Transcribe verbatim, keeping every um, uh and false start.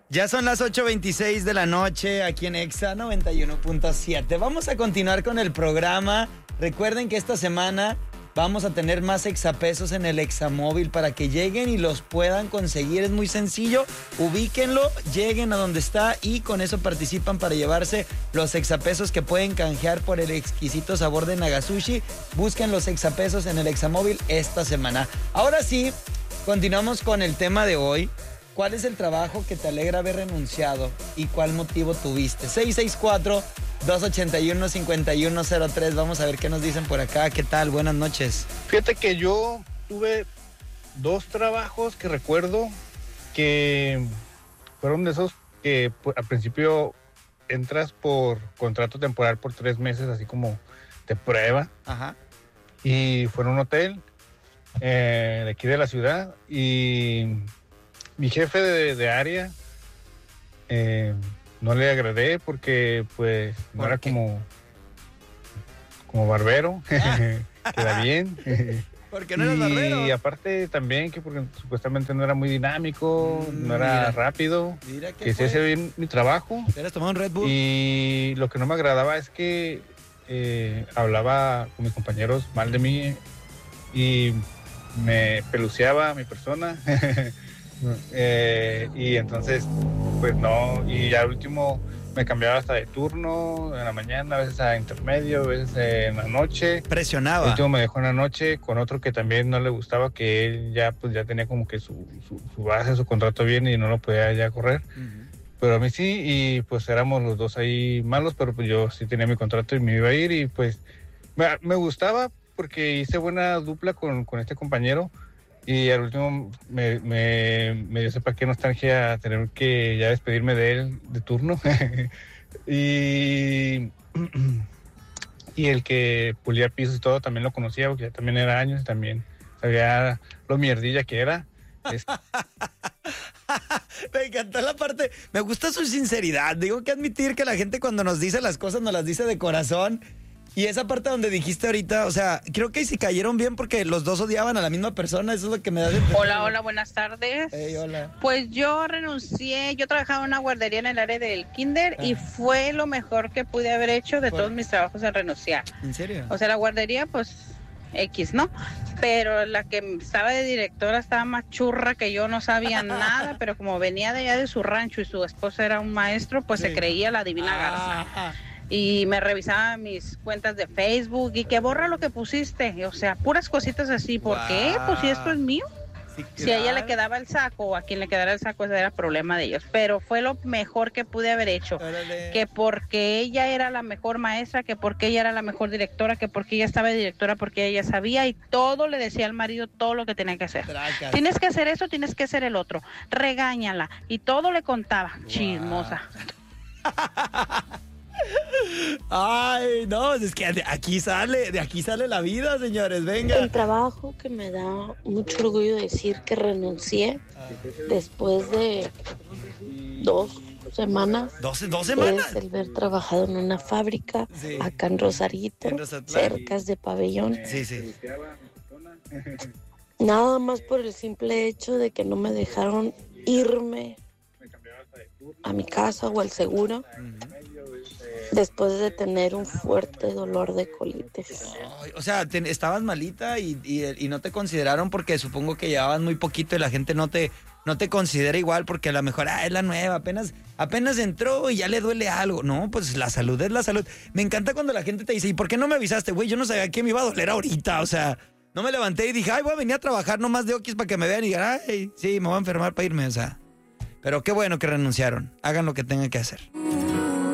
Ya son las ocho veintiséis de la noche aquí en Exa noventa y uno punto siete. Vamos a continuar con el programa. Recuerden que esta semana vamos a tener más exapesos en el Examóvil para que lleguen y los puedan conseguir. Es muy sencillo, ubíquenlo, lleguen a donde está y con eso participan para llevarse los exapesos que pueden canjear por el exquisito sabor de Nagasushi. Busquen los exapesos en el Examóvil esta semana. Ahora sí, continuamos con el tema de hoy. ¿Cuál es el trabajo que te alegra haber renunciado y cuál motivo tuviste? seis seis cuatro, dos ocho uno, cinco uno cero tres. Vamos a ver qué nos dicen por acá. ¿Qué tal? Buenas noches. Fíjate que yo tuve dos trabajos que recuerdo que fueron de esos que pues, al principio entras por contrato temporal por tres meses, así como de prueba. Ajá. Y fue en un hotel eh, de aquí de la ciudad y mi jefe de, de área eh, no le agradé porque pues no era como, como barbero, ah. Queda bien. Porque no eras barbero. Y aparte también que porque supuestamente no era muy dinámico, mm, no era mira, rápido, mira que se hace bien mi trabajo. ¿Te eres tomado un Red Bull? Y lo que no me agradaba es que eh, hablaba con mis compañeros mal de mí y me peluceaba a mi persona. Eh, y entonces pues no, y ya al último me cambiaba hasta de turno en la mañana, a veces a intermedio, a veces en la noche. Presionaba. El último me dejó en la noche con otro que también no le gustaba, que él ya pues ya tenía como que su, su, su base, su contrato bien y no lo podía ya correr. Uh-huh. Pero a mí sí, y pues éramos los dos ahí malos, pero pues yo sí tenía mi contrato y me iba a ir y pues me, me gustaba porque hice buena dupla con, con este compañero. Y al último me, me, me dio sepa qué nostalgia tener que ya despedirme de él de turno. y, y el que pulía pisos y todo también lo conocía porque ya también era años y también sabía lo mierdilla que era. Es... Me encantó la parte, me gusta su sinceridad. Digo que admitir que la gente cuando nos dice las cosas nos las dice de corazón. Y esa parte donde dijiste ahorita, o sea, creo que sí cayeron bien porque los dos odiaban a la misma persona, eso es lo que me da de... Hola, hola, buenas tardes. Hey, hola. Pues yo renuncié, yo trabajaba en una guardería en el área del kinder ah. y fue lo mejor que pude haber hecho de ¿Por? todos mis trabajos en renunciar. ¿En serio? O sea, la guardería, pues, X, ¿no? Pero la que estaba de directora estaba más churra que yo, no sabía nada, pero como venía de allá de su rancho y su esposo era un maestro, pues sí. se creía la divina ah. garza. Y me revisaba mis cuentas de Facebook y que borra lo que pusiste. O sea, puras cositas así. ¿Por wow. qué? Pues si esto es mío. Sí, claro. Si a ella le quedaba el saco o a quien le quedara el saco, ese era problema de ellos. Pero fue lo mejor que pude haber hecho. Órale. Que porque ella era la mejor maestra, que porque ella era la mejor directora, que porque ella estaba de directora, porque ella sabía y todo le decía al marido todo lo que tenía que hacer. Tracas. Tienes que hacer eso, tienes que hacer el otro. Regáñala. Y todo le contaba. Wow. Chismosa. Ay, no, es que de aquí sale, de aquí sale la vida, señores, venga. El trabajo que me da mucho orgullo decir que renuncié después de dos semanas. ¿Doce, dos semanas? Es el haber trabajado en una fábrica sí. acá en Rosarito, en cerca de Pabellón. Sí, sí. Nada más por el simple hecho de que no me dejaron irme a mi casa o al seguro. Uh-huh. Después de tener un fuerte dolor de colitis. Ay, o sea, te, estabas malita y, y, y no te consideraron porque supongo que llevabas muy poquito y la gente no te, no te considera igual porque a lo mejor ah, es la nueva, apenas, apenas entró y ya le duele algo. No, pues la salud es la salud. Me encanta cuando la gente te dice, ¿y por qué no me avisaste? Güey, yo no sabía que me iba a doler ahorita, o sea, no me levanté y dije, ay, voy a venir a trabajar nomás de oquis para que me vean y digan, ay, sí, me voy a enfermar para irme, o sea. Pero qué bueno que renunciaron. Hagan lo que tengan que hacer.